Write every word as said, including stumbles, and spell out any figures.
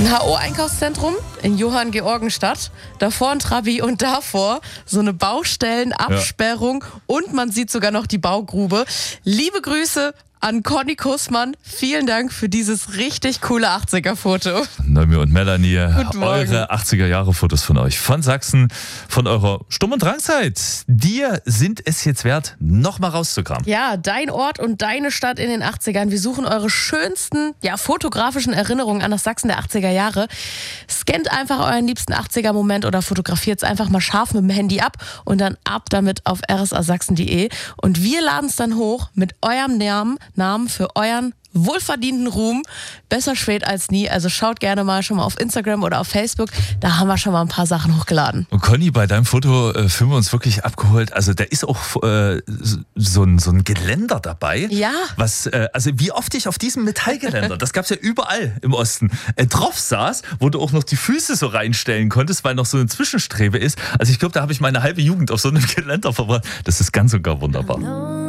Ein H O-Einkaufszentrum in Johanngeorgenstadt, davor ein Trabi und davor so eine Baustellenabsperrung ja. Und man sieht sogar noch die Baugrube. Liebe Grüße an Conny Kussmann. Vielen Dank für dieses richtig coole achtziger-Foto. Noemi und Melanie, eure achtziger-Jahre-Fotos von euch, von Sachsen, von eurer Sturm- und Drangzeit. Dir sind es jetzt wert, nochmal rauszukramen. Ja, dein Ort und deine Stadt in den achtzigern. Wir suchen eure schönsten, ja, fotografischen Erinnerungen an das Sachsen der achtziger Jahre. Scannt einfach euren liebsten achtziger-Moment oder fotografiert es einfach mal scharf mit dem Handy ab und dann ab damit auf r s a sachsen punkt d e. Und wir laden es dann hoch mit eurem Namen, Namen für euren wohlverdienten Ruhm. Besser spät als nie. Also schaut gerne mal schon mal auf Instagram oder auf Facebook. Da haben wir schon mal ein paar Sachen hochgeladen. Und Conny, bei deinem Foto äh, fühlen wir uns wirklich abgeholt. Also da ist auch äh, so, ein, so ein Geländer dabei. Ja. Was, äh, also wie oft ich auf diesem Metallgeländer, das gab es ja überall im Osten, äh, drauf saß, wo du auch noch die Füße so reinstellen konntest, weil noch so eine Zwischenstrebe ist. Also ich glaube, da habe ich meine halbe Jugend auf so einem Geländer verbracht. Das ist ganz und gar wunderbar.